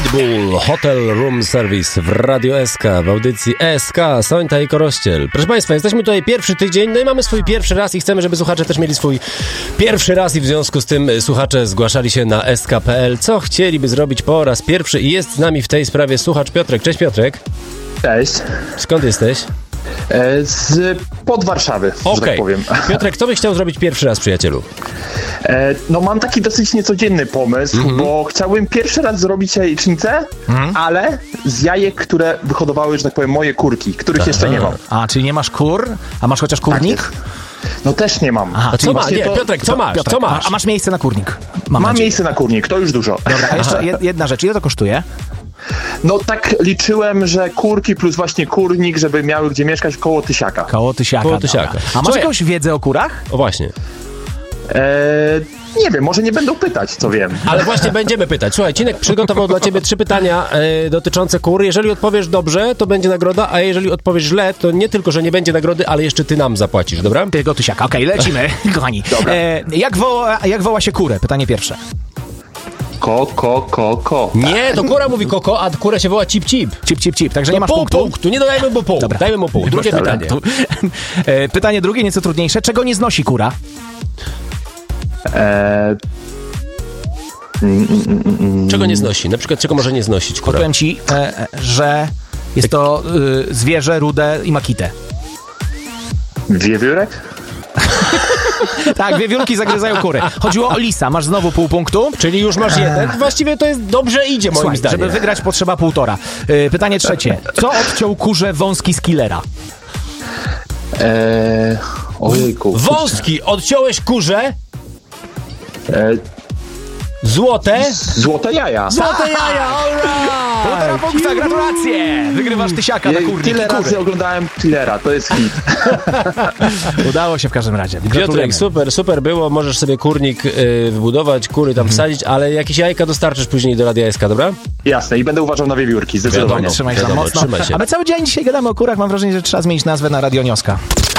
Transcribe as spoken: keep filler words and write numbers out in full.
Pitbull, Hotel Room Service w Radio S K, w audycji S K, Sońta i Korościel. Proszę Państwa, jesteśmy tutaj pierwszy tydzień, no i mamy swój pierwszy raz i chcemy, żeby słuchacze też mieli swój pierwszy raz i w związku z tym słuchacze zgłaszali się na S K kropka P L, co chcieliby zrobić po raz pierwszy i jest z nami w tej sprawie słuchacz Piotrek. Cześć Piotrek. Cześć. Skąd jesteś? E, z pod Warszawy, okay. że tak powiem. Piotrek, co byś chciał zrobić pierwszy raz, przyjacielu? E, no mam taki dosyć niecodzienny pomysł, mm-hmm. bo chciałbym pierwszy raz zrobić jajecznicę, mm-hmm. ale z jajek, które wyhodowały, że tak powiem, moje kurki, których Aha. jeszcze nie mam. A, czyli nie masz kur? A masz chociaż kurnik? Tak no też nie mam. Aha, a co masz? Nie, to... Piotrek, co masz? Piotrek, co masz? A masz miejsce na kurnik? Mam, mam miejsce na kurnik, to już dużo. Dobra, a jeszcze jedna rzecz, ile to kosztuje? No tak liczyłem, że kurki plus właśnie kurnik, żeby miały gdzie mieszkać, koło tysiaka. Koło tysiaka. Koło tysiaka. A masz Słuchaj. jakąś wiedzę o kurach? O właśnie. Eee, nie wiem, może nie będą pytać, co wiem. Ale właśnie będziemy pytać. Słuchaj, Cinek przygotował dla ciebie trzy pytania e, dotyczące kur. Jeżeli odpowiesz dobrze, to będzie nagroda, a jeżeli odpowiesz źle, to nie tylko, że nie będzie nagrody, ale jeszcze ty nam zapłacisz, dobra? Tego tysiaka. Okej, okay, lecimy, kochani. E, jak, woła, jak woła się kurę? Pytanie pierwsze. Ko, ko, ko, ko. Nie, to kura mówi koko, a kurę się woła cip, cip. Cip, cip, cip. Także to nie masz pół punktu. punktu. Nie dodajmy mu pół. Dobra. Dajmy mu pół. Drugie pytanie. e, pytanie drugie, nieco trudniejsze. Czego nie znosi kura? Eee... Czego nie znosi? Na przykład czego może nie znosić kura? Powiem ci, e, że jest to e, zwierzę rude i makite. Wiewiórek? Tak, wiewiórki zagryzają kury. Chodziło o lisa, masz znowu pół punktu. Czyli już masz jeden. Właściwie to jest dobrze idzie, moim Słuchaj, zdaniem. żeby wygrać potrzeba półtora. E, pytanie trzecie. Co odciął kurze wąski z killera? Eee... Ojejku. Wąski, odciąłeś kurze? Eee... Złote? Złote jaja. Złote jaja, alright! Półtora punkta, gratulacje! Wygrywasz tysiaka na kurnik. Tyle razy oglądałem Killera, to jest hit. Udało się w każdym razie. Piotrek, super, super było. Możesz sobie kurnik y, wybudować, kury tam wsadzić, ale jakieś jajka dostarczysz później do Radia S K, dobra? Jasne, i będę uważał na wiewiórki, zdecydowanie. Trzymaj się tam mocno. Trzymaj się. A my cały dzień dzisiaj gadamy o kurach, mam wrażenie, że trzeba zmienić nazwę na Radio Nioska.